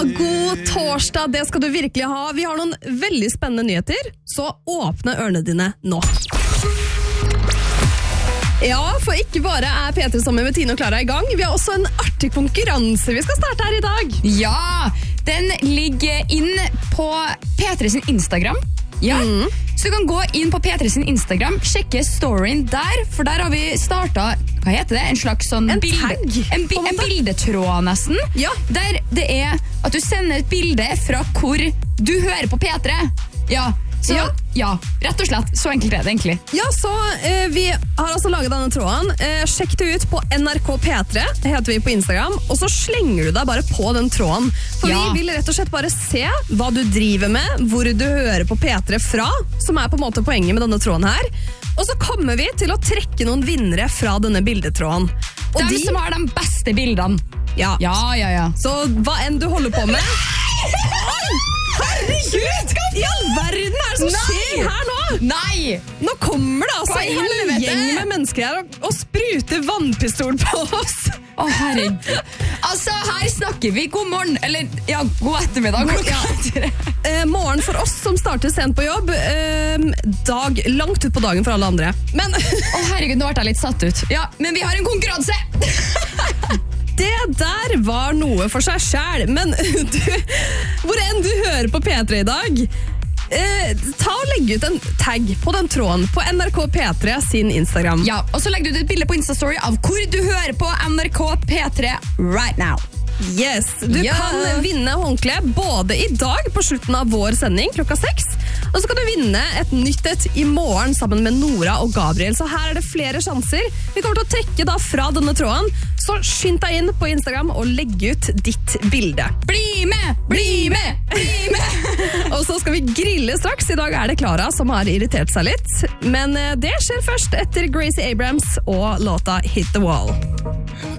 God torsdag, det skal du virkelig ha. Vi har noen veldig spennende nyheter, så åpne ørene dine nå. Ja, for ikke bare P3 sammen med Tine og Clara i gang. Vi har også en artig konkurranse vi skal starte her i dag. Ja, den ligger inn på P3 sin Instagram. Ja, så du kan gå inn på P3 sin Instagram, sjekke storyen der, for der har vi startet, hva heter det? En slags sånn en tag, en bildetråd nesten, ja. Der det at du sender et bilde fra hvor du hører på P3. Ja, så, ja, rett og slett, så enkelt det egentlig. Ja, så vi har altså laget denne tråden. Sjekk det ut på NRK P3, heter vi på Instagram, og så slenger du deg bare på den tråden. For vi vil rett og slett bare se hva du driver med, hvor du hører på P3 fra, som på en måte poenget med denne tråden her. Og så kommer vi til å trekke noen vinnere fra denne bildetråden. Og de som har de beste bildene. Ja. Så hva enn du holder på med... Herregud! I all verden er det som skjer her nå? Nei! Nå kommer det altså en gjeng med mennesker her og spruter vannpistol på oss. Å, herregud. Altså, her snakker vi god morgen, eller ja, god ettermiddag. Morgen for oss som starter sent på jobb, dag langt ut på dagen for alle andre. Men å, herregud, nå ble jeg litt satt ut. Ja, men vi har en konkurranse! Det der var noe for seg selv, men hvor enn du hører på P3 i dag, ta og legg ut en tag på den tråden på NRK P3 sin Instagram. Ja, og så legg du ut et bilde på Instastory av hvor du hører på NRK P3 right now. Yes, du kan vinne håndkle både i dag på slutten av vår sending klokka 6, og så kan du vinne et nytt et i morgen sammen med Nora og Gabriel. Så her det flere sjanser. Vi kommer til å trekke da fra denne tråden, så skynd deg inn på Instagram og legg ut ditt bilde. Bli med, bli med, bli med! Og så skal vi grille straks. I dag det Clara som har irritert seg litt, men det skjer først etter Gracie Abrams og låta Hit the Wall.